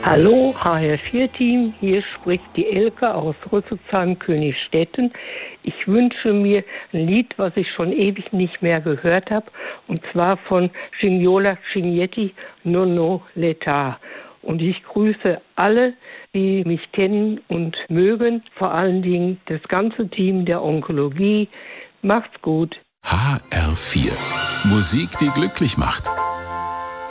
Hallo, HR4-Team, hier spricht die Elke aus Rüsselsheim-Königstetten. Ich wünsche mir ein Lied, was ich schon ewig nicht mehr gehört habe, und zwar von Signola Cignetti, Nonno l'État. Und ich grüße alle, die mich kennen und mögen, vor allen Dingen das ganze Team der Onkologie. Macht's gut. HR4. Musik, die glücklich macht.